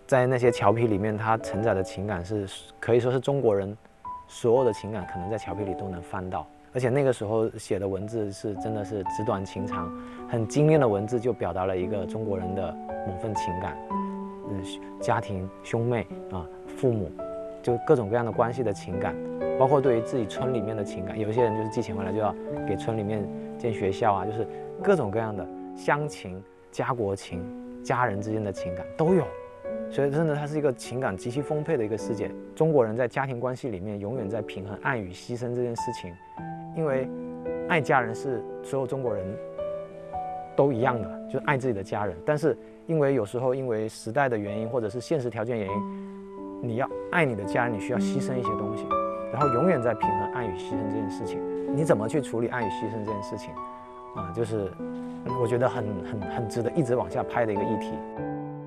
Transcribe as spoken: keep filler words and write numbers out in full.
在那些荞皮里面，它承载的情感是可以说是中国人所有的情感，可能在荞皮里都能翻到。而且那个时候写的文字是真的是纸短情长，很精炼的文字就表达了一个中国人的某份情感，嗯，家庭、兄妹啊、父母，就各种各样的关系的情感，包括对于自己村里面的情感。有些人就是寄钱回来就要给村里面建学校啊，就是各种各样的乡情、家国情、家人之间的情感都有。所以真的，它是一个情感极其丰沛的一个世界。中国人在家庭关系里面永远在平衡爱与牺牲这件事情，因为爱家人是所有中国人都一样的，就是爱自己的家人。但是因为有时候因为时代的原因或者是现实条件原因，你要爱你的家人，你需要牺牲一些东西，然后永远在平衡爱与牺牲这件事情。你怎么去处理爱与牺牲这件事情啊？就是我觉得很很很值得一直往下拍的一个议题。